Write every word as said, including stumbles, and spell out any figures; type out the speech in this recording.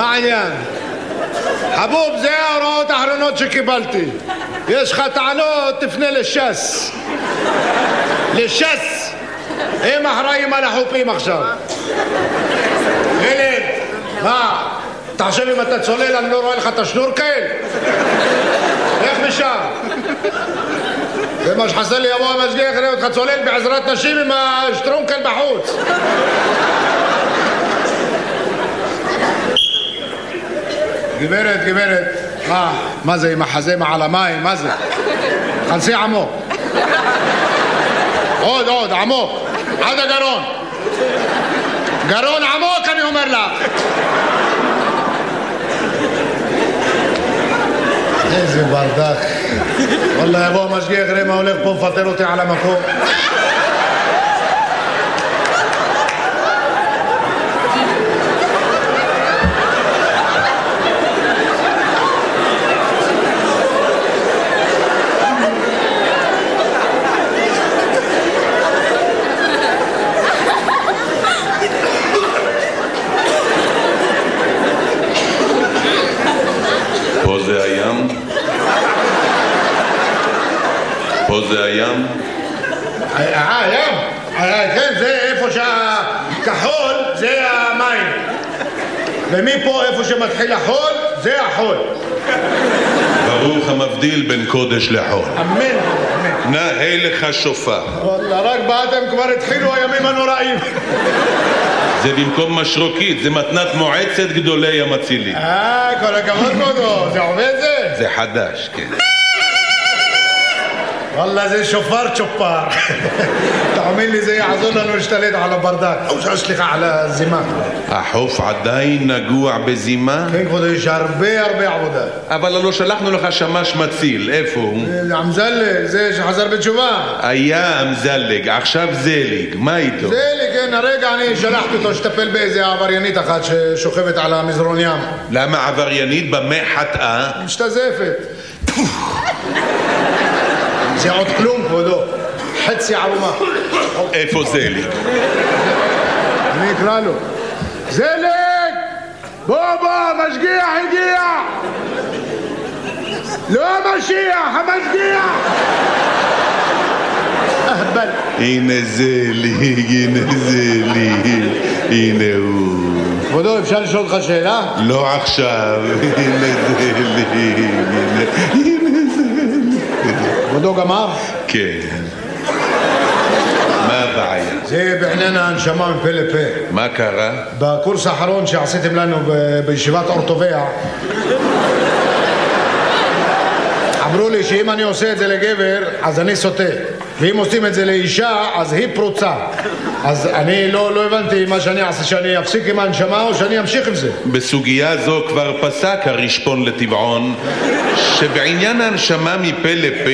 מה העניין? חבוב, זה ההוראות האחרונות שקיבלתי. יש לך טענות, תפנה לש"ס. לש"ס. הם אחראים על החוקים עכשיו. ילד, מה? אתה חושב אם אתה צולל אני לא רואה לך את השנורקל? איך משם? זה מה שחסר לי, יבוא המשגיח יראה אותך צולל בעזרת נשים עם השטרונקל בחוץ. גברת, גברת, מה? מה זה עם החזה מעל המים? מה זה? חנסי עמוק. עוד, עוד, עמוק. עד הגרון. גרון עמוק אני אומר לך. איזה ברדק. וואלה יבוא המשגיח יראה מה הולך פה מפטר אותי על המקום. זה הים? פה זה הים? אה, הים? כן, זה איפה שהכחול זה המים. ומפה איפה שמתחיל החול זה החול. ברוך המבדיל בין קודש לחול. אמן, אמן. נאה לך שופר. וואלה, רק באתם כבר התחילו הימים הנוראים. זה במקום משרוקית, זה מתנת מועצת גדולי המצילים. אה, כל הכבוד כבודו, זה עובד זה? זה חדש, כן. וואלה, זה שופר צ'ופר. תאמין לי, זה יעזור לנו להשתלט על הברדק. או סליחה, על הזימה. החוף עדיין נגוע בזימה? כן, כבודו, יש הרבה הרבה עבודה. אבל לא שלחנו לך שמש מציל, איפה הוא? אמזלג, זה שחזר בתשובה. היה אמזלג, עכשיו זליג, מה איתו? זליג, כן, הרגע אני שלחתי אותו שטפל באיזה עבריינית אחת ששוכבת על המזרון ים. למה עבריינית? במה חטאה? משתזפת. זה עוד כלום, כבודו. חצי ערומה. איפה זליג? אני אקרא לו. זליג! בוא בוא, משגיח הגיע! לא המשיח, המשגיח! אהבל. הנה זליג, הנה זליג, הנה הוא. כבודו, אפשר לשאול אותך שאלה? לא עכשיו, הנה זליג, הנה זליג. כבודו גמר? כן. מה הבעיה? זה בעניין ההנשמה מפה לפה. מה קרה? בקורס האחרון שעשיתם לנו בישיבת אורטוביה אמרו לי שאם אני עושה את זה לגבר אז אני סוטה, ואם עושים את זה לאישה אז היא פרוצה. אז אני לא, לא הבנתי מה שאני אעשה, שאני אפסיק עם ההנשמה או שאני אמשיך עם זה. בסוגיה זו כבר פסק הרשפון לטבעון שבעניין ההנשמה מפה לפה